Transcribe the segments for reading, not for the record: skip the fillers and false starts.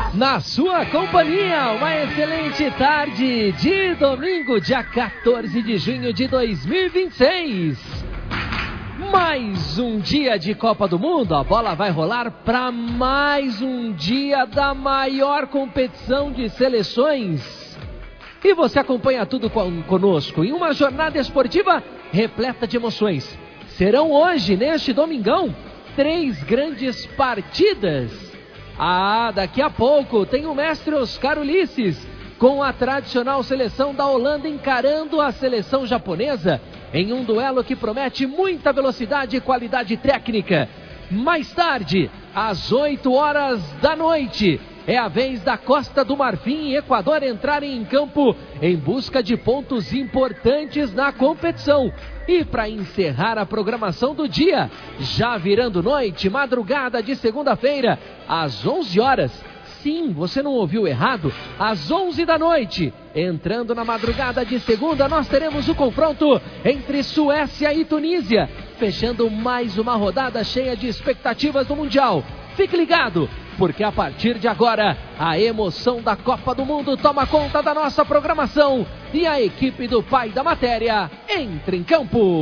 Na sua companhia, uma excelente tarde de domingo, dia 14 de junho de 2026. Mais um dia de Copa do Mundo, a bola vai rolar para mais um dia da maior competição de seleções. E você acompanha tudo conosco em uma jornada esportiva repleta de emoções. Serão hoje, neste domingão, 3 grandes partidas. Daqui a pouco tem o mestre Oscar Ulisses com a tradicional seleção da Holanda encarando a seleção japonesa em um duelo que promete muita velocidade e qualidade técnica. Mais tarde, às 8 horas da noite, é a vez da Costa do Marfim e Equador entrarem em campo em busca de pontos importantes na competição. E para encerrar a programação do dia, já virando noite, madrugada de segunda-feira, às 11 horas, sim, você não ouviu errado, às 11 da noite, entrando na madrugada de segunda, nós teremos o confronto entre Suécia e Tunísia, fechando mais uma rodada cheia de expectativas do Mundial. Fique ligado, porque a partir de agora, a emoção da Copa do Mundo toma conta da nossa programação e a equipe do Pai da Matéria entra em campo.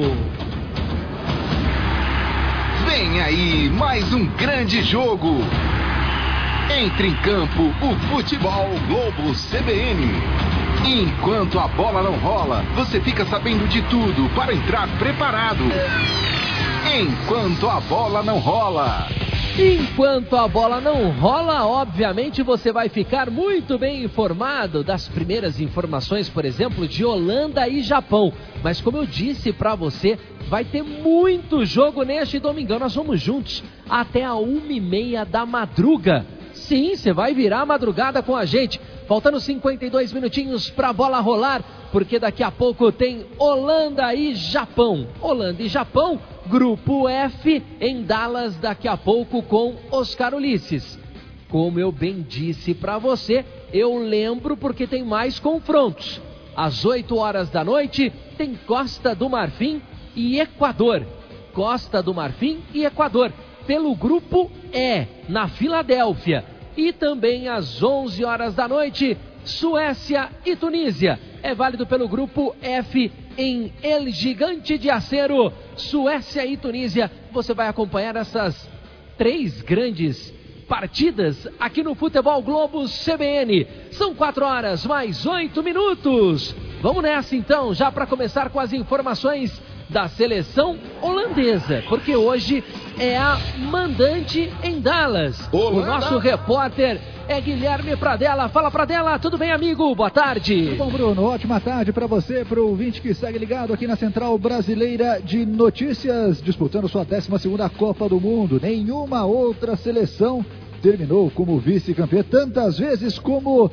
Vem aí mais um grande jogo. Entra em campo o Futebol Globo CBN. Enquanto a bola não rola, você fica sabendo de tudo para entrar preparado. Enquanto a bola não rola. Enquanto a bola não rola, obviamente você vai ficar muito bem informado das primeiras informações, por exemplo, de Holanda e Japão. Mas como eu disse para você, vai ter muito jogo neste domingão. Nós vamos juntos até a 1h30 da madruga. Sim, você vai virar a madrugada com a gente. Faltando 52 minutinhos para a bola rolar, porque daqui a pouco tem Holanda e Japão. Holanda e Japão, grupo F, em Dallas, daqui a pouco com Oscar Ulisses. Como eu bem disse para você, eu lembro porque tem mais confrontos. Às 8 horas da noite tem Costa do Marfim e Equador. Costa do Marfim e Equador, pelo grupo E, na Filadélfia. E também às 11 horas da noite, Suécia e Tunísia. É válido pelo grupo F em El Gigante de Acero, Suécia e Tunísia. Você vai acompanhar essas 3 grandes partidas aqui no Futebol Globo CBN. São 4 horas mais 8 minutos. Vamos nessa então, já para começar com as informações da seleção holandesa, porque hoje é a mandante em Dallas. Holanda. O nosso repórter é Guilherme Pradella. Fala, Pradella, tudo bem, amigo? Boa tarde. Tudo bom, Bruno? Ótima tarde para você, para o ouvinte que segue ligado aqui na Central Brasileira de Notícias, disputando sua 12ª Copa do Mundo. Nenhuma outra seleção terminou como vice-campeã tantas vezes como